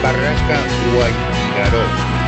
Barraca Guaygaró,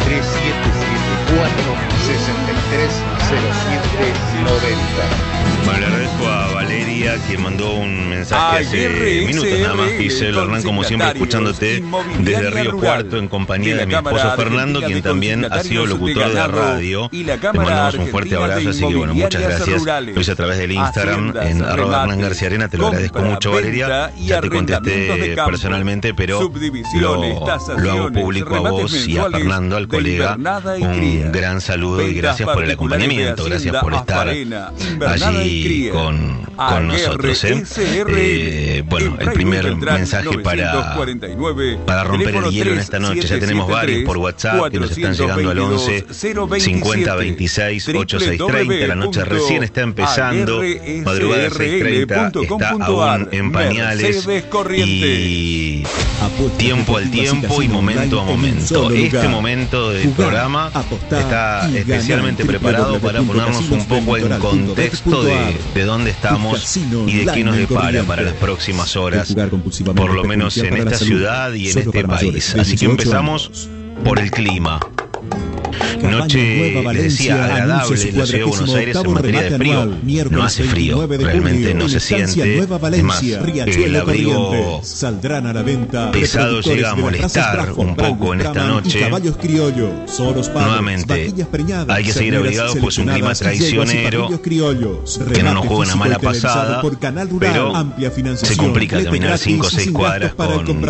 3774-630790. Bueno, le agradezco a Valeria que mandó un mensaje hace minutos nada más. Dice: Hernán, como siempre, escuchándote desde Río Cuarto en compañía de mi esposo Fernando, quien también ha sido locutor de radio. Le mandamos un fuerte abrazo, así que bueno, muchas gracias. Lo hice a través del Instagram en @Hernán García Arena. Te lo agradezco mucho, Valeria. Ya te contesté personalmente, pero lo hago público a vos y a Fernando, al colega. Un gran saludo y gracias por el acompañamiento, gracias por estar allí con nosotros. Bueno, el primer mensaje para romper el hielo en esta noche. Ya tenemos varios por WhatsApp que nos están llegando al 11 50 26 8630. La noche recién está empezando, madrugada 6:30, está aún en pañales y tiempo al tiempo y momento a momento. Este momento del programa está especialmente preparado para ponernos un poco en contexto de dónde estamos y de qué nos depara para las próximas horas, por lo menos en esta ciudad y en este país. Así que empezamos por el clima. Noche, les decía, agradable en la ciudad de Buenos Aires en materia de frío. No hace frío, realmente no se siente. Es más, el abrigo pesado llega a molestar un poco en esta noche. Nuevamente, hay que seguir abrigados, pues un clima traicionero que no nos juega una mala pasada, pero se complica caminar 5 o 6 cuadras con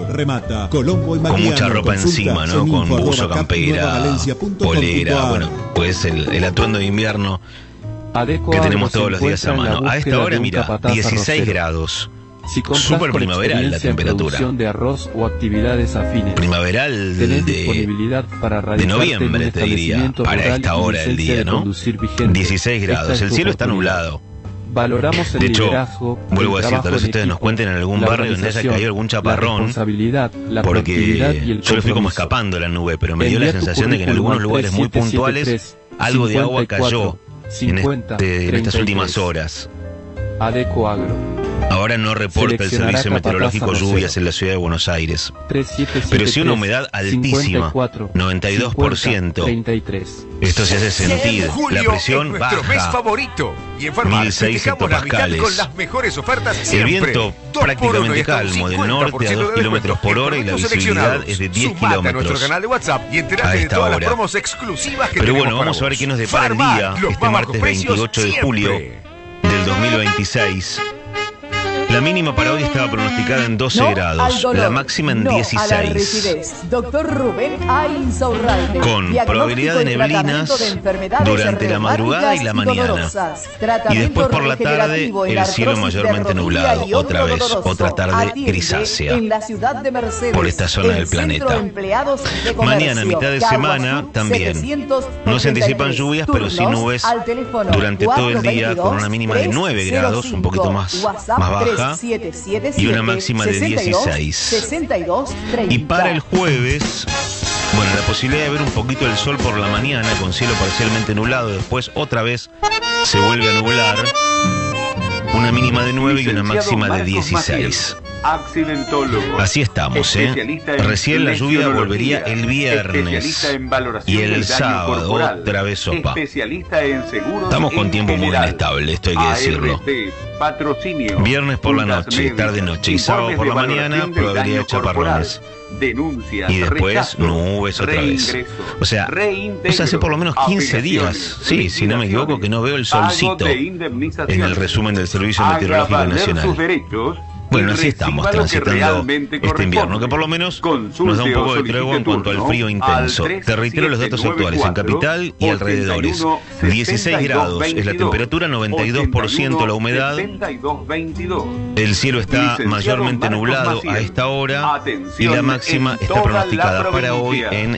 mucha ropa encima, ¿no? Con buzo, campera, polera, bueno, pues el atuendo de invierno que tenemos todos los días a mano. A esta hora, mira, 16 grados. Súper primaveral la temperatura. De arroz o actividades afines. Primaveral de noviembre, te diría, para esta hora del día, ¿no? 16 grados. El cielo está nublado. Valoramos el de hecho, liderazgo, vuelvo a decir, tal vez ustedes nos cuenten en algún barrio donde haya caído algún chaparrón, porque yo le fui como escapando la nube, pero me dio la sensación de que en algunos lugares muy puntuales algo de agua cayó en estas últimas horas. Adeco Agro. Ahora no reporta el servicio meteorológico lluvias en la ciudad de Buenos Aires, pero sí una humedad altísima, 92%. Esto se hace sentir. La presión baja, 1600 hectopascales. El viento prácticamente calmo, del norte a 2 kilómetros por hora, y la visibilidad es de 10 kilómetros a esta hora. Pero bueno, vamos a ver qué nos depara el día, este martes 28 de julio del 2026. La mínima para hoy estaba pronosticada en 12 grados, la máxima en 16. Con probabilidad de neblinas durante la madrugada y la mañana. Y después por la tarde el cielo mayormente nublado, otra vez, otra tarde grisácea por esta zona del planeta. Mañana, mitad de semana, también. No se anticipan lluvias, pero sí nubes durante todo el día, con una mínima de 9 grados, un poquito más baja. Y una máxima de 16. Y para el jueves, bueno, la posibilidad de ver un poquito el sol por la mañana con cielo parcialmente nublado, después otra vez se vuelve a nublar, una mínima de 9 y una máxima de 16. Así estamos, Recién la lluvia volvería el viernes y el sábado otra vez sopa. Estamos con tiempo muy inestable, esto hay que decirlo. Viernes por la noche, tarde-noche, y sábado por la mañana, probabilidad de chaparrones. Y después nubes otra vez. O sea, hace por lo menos 15 días, sí, si no me equivoco, que no veo el solcito en el resumen del Servicio Meteorológico Nacional. Bueno, así estamos transitando este invierno, que por lo menos nos da un poco de tregua en cuanto al frío intenso. Te reitero los datos actuales: en Capital y alrededores, 16 grados es la temperatura, 92% la humedad. El cielo está mayormente nublado a esta hora y la máxima está pronosticada para hoy en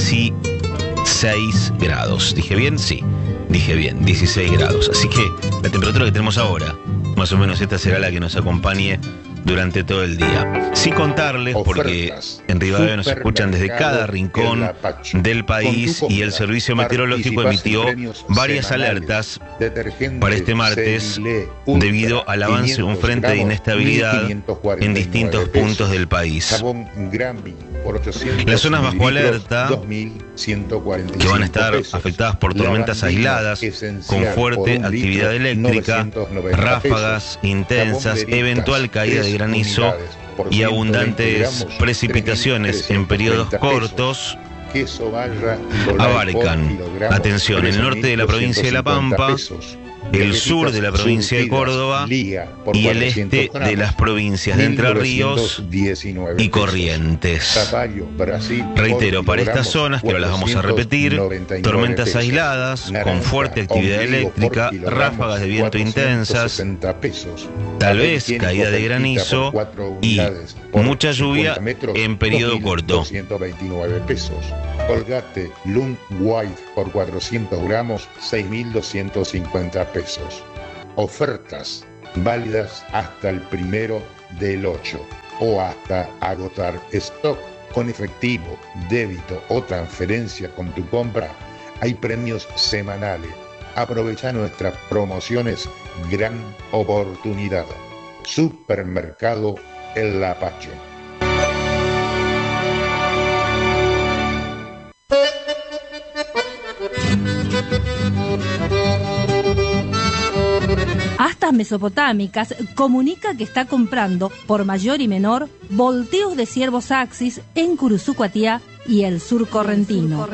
16 grados. ¿Dije bien? Sí, dije bien, 16 grados. Así que la temperatura que tenemos ahora, más o menos esta será la que nos acompañe durante todo el día. Sin contarles, porque en Rivadavia nos escuchan desde cada rincón del país y el Servicio Meteorológico emitió varias alertas para este martes debido al avance de un frente de inestabilidad en distintos puntos del país. Las zonas bajo alerta, que van a estar afectadas por tormentas aisladas con fuerte actividad eléctrica, ráfagas intensas, eventual caída de granizo y abundantes precipitaciones en periodos cortos, abarcan, atención, el norte de la provincia de La Pampa, el sur de la provincia de Córdoba y el este de las provincias de Entre Ríos y Corrientes. Reitero, para estas zonas, que ahora las vamos a repetir, tormentas aisladas con fuerte actividad eléctrica, ráfagas de viento intensas, tal vez caída de granizo y mucha lluvia en periodo corto. Colgate Lund White por 400 gramos, 6.250 pesos. Ofertas válidas hasta el 1/8 o hasta agotar stock. Con efectivo, débito o transferencia con tu compra, hay premios semanales. Aprovecha nuestras promociones, gran oportunidad. Supermercado El Lapacho. Astas Mesopotámicas comunica que está comprando, por mayor y menor, volteos de ciervos Axis en Curuzucuatiá y el sur correntino.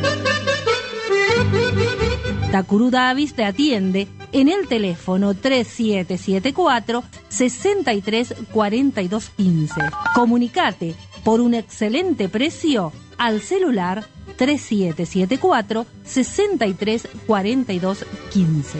Tacurú Davis te atiende en el teléfono 3774 63 42 15. Comunicate por un excelente precio al celular 3774 63 42 15.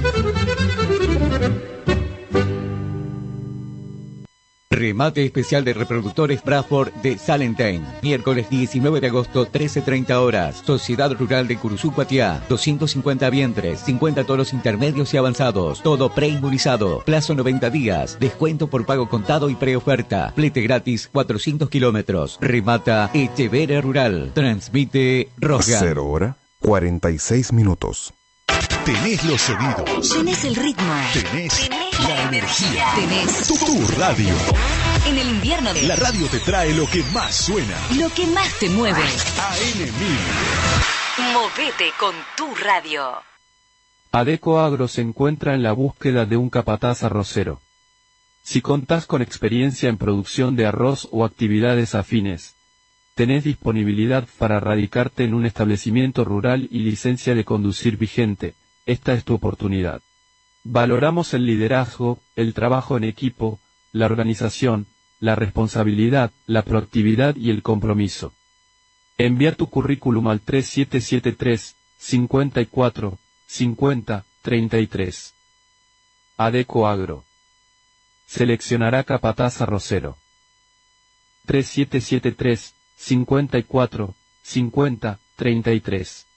Remate especial de reproductores Bradford de Salentine. Miércoles 19 de agosto, 13:30 horas. Sociedad Rural de Curuzucuatiá. 250 vientres, 50 toros intermedios y avanzados. Todo preinmunizado. Plazo 90 días. Descuento por pago contado y preoferta. Flete gratis 400 kilómetros. Remata Echeverria Rural. Transmite Rosgan. 0 hora 46 minutos. Tenés los sonidos. Tenés el ritmo. Tenés la energía. Tenés tu radio. En el invierno La radio te trae lo que más suena. Lo que más te mueve. AM1000. Movete con tu radio. Adeco Agro se encuentra en la búsqueda de un capataz arrocero. Si contás con experiencia en producción de arroz o actividades afines, tenés disponibilidad para radicarte en un establecimiento rural y licencia de conducir vigente, esta es tu oportunidad. Valoramos el liderazgo, el trabajo en equipo, la organización, la responsabilidad, la proactividad y el compromiso. Enviar tu currículum al 3773 54 50 33. Adeco Agro. Seleccionará capataz arrocero. 3773 54 50 33.